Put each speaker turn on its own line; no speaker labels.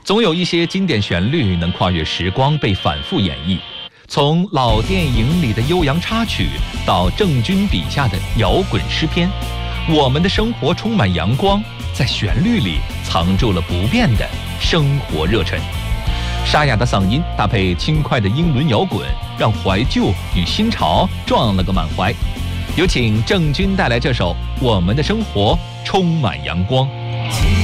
总有一些经典旋律能跨越时光被反复演绎，从老电影里的悠扬插曲到郑钧笔下的摇滚诗篇，我们的生活充满阳光，在旋律里藏住了不变的生活热忱。沙哑的嗓音搭配轻快的英伦摇滚，让怀旧与新潮撞了个满怀。有请郑钧带来这首《我们的生活充满阳光》。